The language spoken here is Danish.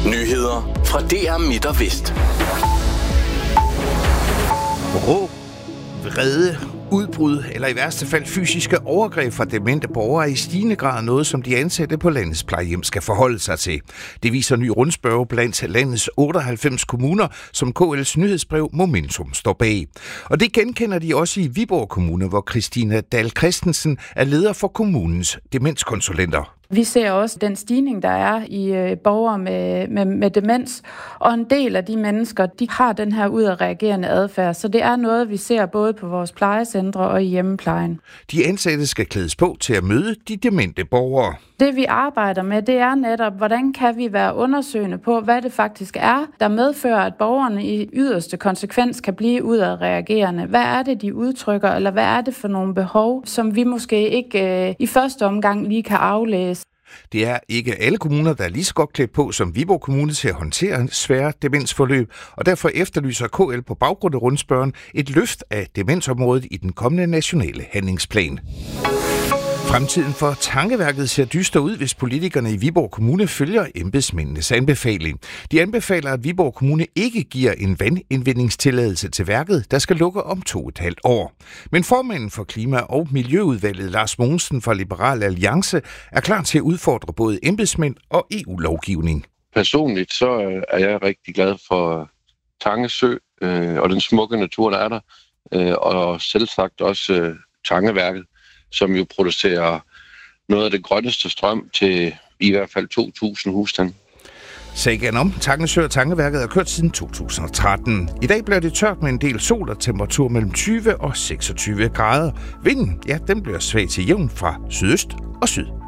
Nyheder fra DR Midt og Vest. Rå, vrede, udbrud eller i værste fald fysiske overgreb fra demente borgere er i stigende grad noget, som de ansatte på landets plejehjem skal forholde sig til. Det viser ny rundspørge blandt landets 98 kommuner, som KL's nyhedsbrev Momentum står bag. Og det genkender de også i Viborg Kommune, hvor Christina Dahl Christensen er leder for kommunens demenskonsulenter. Vi ser også den stigning, der er i borgere med demens, og en del af de mennesker, de har den her udadreagerende adfærd, så det er noget, vi ser både på vores plejecentre og i hjemmeplejen. De ansatte skal klædes på til at møde de demente borgere. Det vi arbejder med, det er netop, hvordan kan vi være undersøgende på, hvad det faktisk er, der medfører, at borgerne i yderste konsekvens kan blive udadreagerende. Hvad er det, de udtrykker, eller hvad er det for nogle behov, som vi måske ikke i første omgang lige kan aflæse? Det er ikke alle kommuner, der er lige så godt klædt på som Viborg Kommune til at håndtere svære demensforløb, og derfor efterlyser KL på baggrund af rundspørgen et løft af demensområdet i den kommende nationale handlingsplan. Fremtiden for tankeværket ser dyster ud, hvis politikerne i Viborg Kommune følger embedsmændenes anbefaling. De anbefaler, at Viborg Kommune ikke giver en vandindvindingstilladelse til værket, der skal lukke om 2,5 år. Men formanden for Klima- og Miljøudvalget, Lars Mogensen fra Liberal Alliance, er klar til at udfordre både embedsmænd og EU-lovgivning. Personligt så er jeg rigtig glad for Tange Sø og den smukke natur, der er der, og selvsagt også Tangeværket, som jo producerer noget af det grønneste strøm til i hvert fald 2.000 husstande. Sagen om Tange og Tangeværket er kørt siden 2013. I dag bliver det tørt med en del sol og temperatur mellem 20 og 26 grader. Vinden, ja, den bliver svag til jævn fra sydøst og syd.